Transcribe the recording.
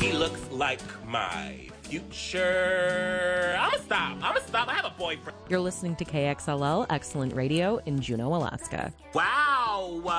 He looks like my future. I'ma stop. I have a boyfriend. You're listening to KXLL Excellent Radio in Juneau, Alaska. Wow.